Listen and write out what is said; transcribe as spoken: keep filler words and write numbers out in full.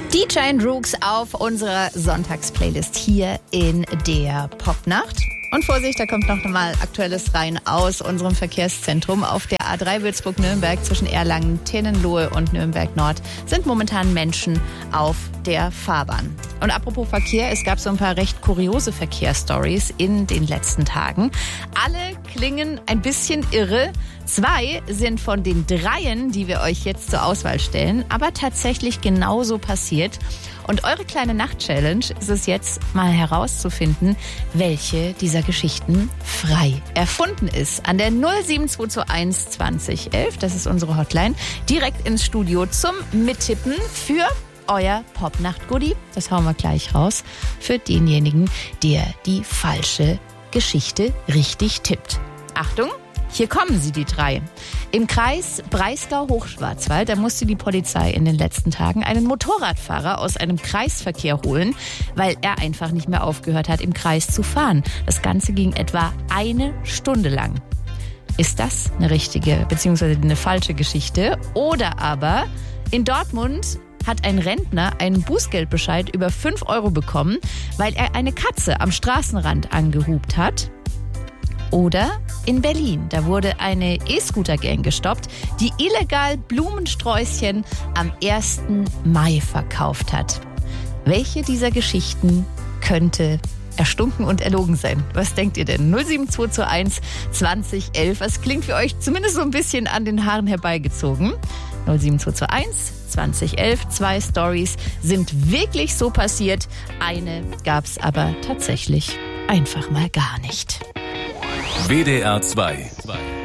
D J Rooks auf unserer Sonntagsplaylist hier in der Popnacht. Und Vorsicht, da kommt noch mal Aktuelles rein aus unserem Verkehrszentrum. Auf der A drei Würzburg-Nürnberg zwischen Erlangen, Tennenlohe und Nürnberg-Nord sind momentan Menschen auf der Fahrbahn. Und apropos Verkehr, es gab so ein paar recht kuriose Verkehrsstories in den letzten Tagen. Alle klingen ein bisschen irre. Zwei sind von den dreien, die wir euch jetzt zur Auswahl stellen, aber tatsächlich genauso passiert. Und eure kleine Nacht-Challenge ist es jetzt, mal herauszufinden, welche dieser Geschichten frei erfunden ist. An der null sieben zwei zwei eins zwanzig elf, das ist unsere Hotline, direkt ins Studio zum Mittippen für euer Popnacht-Goodie. Das hauen wir gleich raus für denjenigen, der die falsche Geschichte richtig tippt. Achtung! Hier kommen sie, die drei. Im Kreis Breisgau-Hochschwarzwald, da musste die Polizei in den letzten Tagen einen Motorradfahrer aus einem Kreisverkehr holen, weil er einfach nicht mehr aufgehört hat, im Kreis zu fahren. Das Ganze ging etwa eine Stunde lang. Ist das eine richtige bzw. eine falsche Geschichte? Oder aber in Dortmund hat ein Rentner einen Bußgeldbescheid über fünf Euro bekommen, weil er eine Katze am Straßenrand angehupt hat? Oder in Berlin, da wurde eine E-Scooter-Gang gestoppt, die illegal Blumensträußchen am ersten Mai verkauft hat. Welche dieser Geschichten könnte erstunken und erlogen sein? Was denkt ihr denn? null sieben zwei zwei eins zwanzig elf, was klingt für euch zumindest so ein bisschen an den Haaren herbeigezogen? null sieben zwei zwei eins zwanzig elf, zwei Stories sind wirklich so passiert, eine gab's aber tatsächlich einfach mal gar nicht. W D R zwei